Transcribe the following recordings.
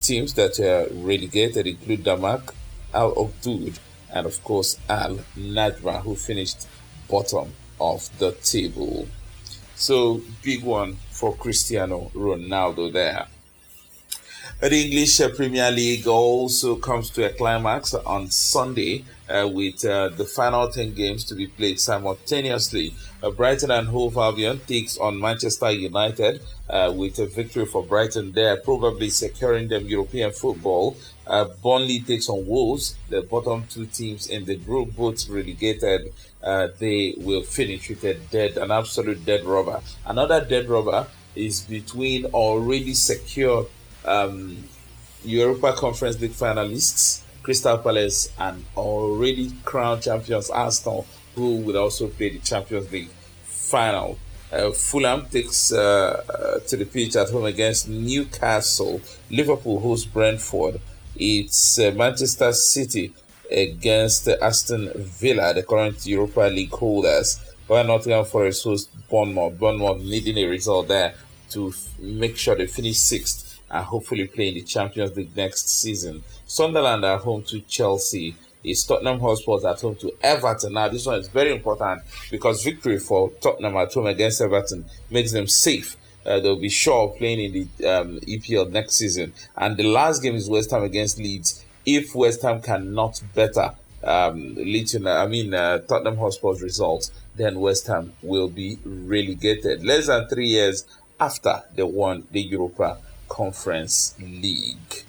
teams that are relegated include Damak, Al Ogdud, and of course Al Najma, who finished bottom of the table. So big one for Cristiano Ronaldo there. The English Premier League also comes to a climax on Sunday with the final 10 games to be played simultaneously. Brighton and Hove Albion takes on Manchester United with a victory for Brighton there, probably securing them European football. Burnley takes on Wolves, the bottom two teams in the group, both relegated. They will finish with an absolute dead rubber. Another dead rubber is between already secured Europa Conference League finalists, Crystal Palace, and already crowned champions Arsenal, who will also play the Champions League final. Fulham takes to the pitch at home against Newcastle. Liverpool hosts Brentford. It's Manchester City against Aston Villa, the current Europa League holders, while Nottingham Forest hosts Bournemouth. Bournemouth needing a result there to make sure they finish sixth and hopefully play in the Champions League next season. Sunderland are home to Chelsea. It's Tottenham Hotspur at home to Everton. Now, this one is very important because victory for Tottenham at home against Everton makes them safe. They'll be sure of playing in the EPL next season. And the last game is West Ham against Leeds. If West Ham cannot better Tottenham Hotspur's results, then West Ham will be relegated. Less than 3 years after they won the Europa Conference League.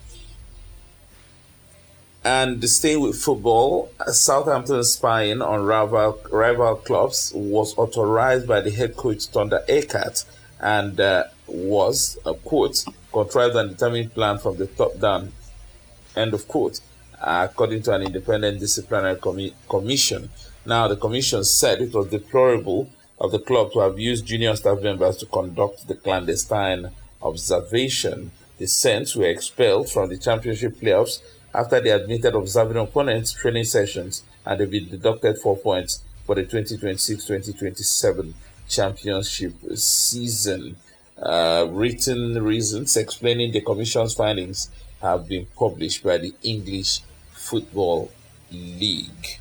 And staying with football, Southampton's spying on rival clubs was authorized by the head coach Thunder Eckhart and was, quote, contrived and determined plan from the top down, end of quote, according to an independent disciplinary commission. Now, the commission said it was deplorable of the club to have used junior staff members to conduct the clandestine observation. The Saints were expelled from the championship playoffs after they admitted observing opponents' training sessions, and they've been deducted 4 points for the 2026-2027 championship season. Written reasons explaining the commission's findings have been published by the English Football League.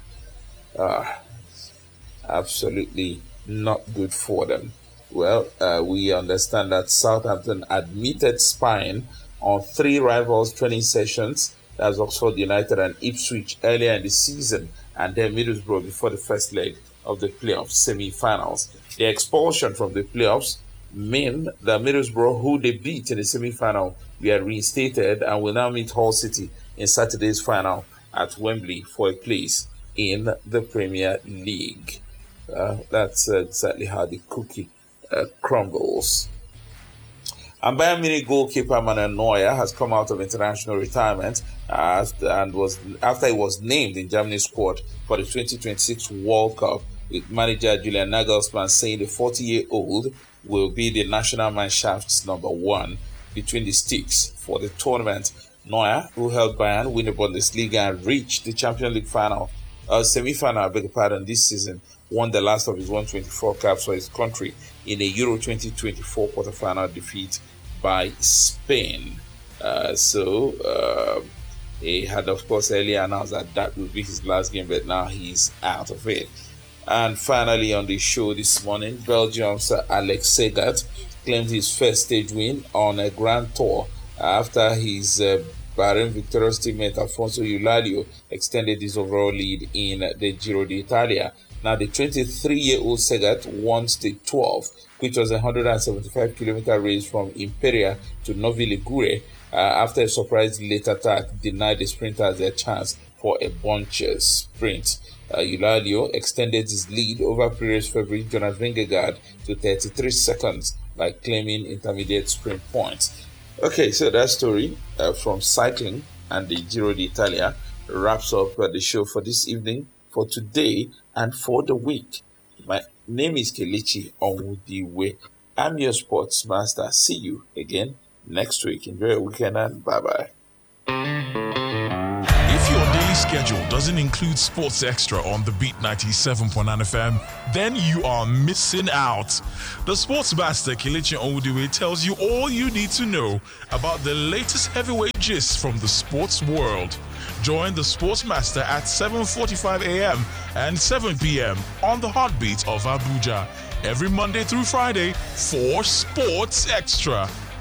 Absolutely not good for them. Well, we understand that Southampton admitted spying on 3 rivals' training sessions, that's Oxford United and Ipswich, earlier in the season, and then Middlesbrough before the first leg of the playoff semi-finals. The expulsion from the playoffs mean that Middlesbrough, who they beat in the semi-final, were reinstated and will now meet Hull City in Saturday's final at Wembley for a place in the Premier League. That's exactly how the cookie crumbles. And Bayern Munich goalkeeper Manuel Neuer has come out of international retirement and was after he was named in Germany's squad for the 2026 World Cup, with manager Julian Nagelsmann saying the 40-year-old will be the national Mannschafts number 1 between the sticks for the tournament. Neuer, who helped Bayern win the Bundesliga and reach the Champions League semi-final, this season, won the last of his 124 caps for his country in a Euro 2024 quarterfinal defeat by Spain. He had, of course, earlier announced that would be his last game, but now he's out of it. And finally, on the show this morning, Belgium's Alex Segat claimed his first stage win on a Grand Tour after his Bahrain victorious teammate Alfonso Eulalia extended his overall lead in the Giro d'Italia. Now, the 23-year-old Segat won stage 12, which was a 175-kilometer race from Imperia to Novi Ligure, after a surprise late attack denied the sprinters their chance for a bunches sprint. Eulalia extended his lead over previous favorite Jonas Vingegaard to 33 seconds by claiming intermediate sprint points. Okay, so that story from cycling and the Giro d'Italia wraps up the show for this evening, for today, and for the week. My name is Kelechi Onwudiwe. I'm your sports master. See you again next week. Enjoy your weekend and bye-bye. If you're busy schedule doesn't include Sports Extra on the Beat 97.9 FM, then you are missing out. The Sports Master Kelechi Onwudiwe tells you all you need to know about the latest heavyweight gist from the sports world. Join the Sports Master at 7:45 a.m. and 7 p.m. on the Heartbeat of Abuja every Monday through Friday for Sports Extra.